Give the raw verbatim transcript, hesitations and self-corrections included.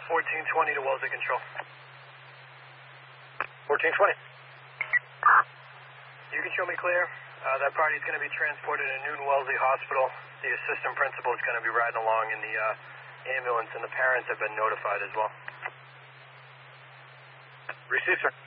fourteen twenty to Wellesley Control. fourteen twenty. You can show me clear. Uh, that party is going to be transported to Newton Wellesley Hospital. The assistant principal is going to be riding along in the uh, ambulance, and the parents have been notified as well. Received, sir.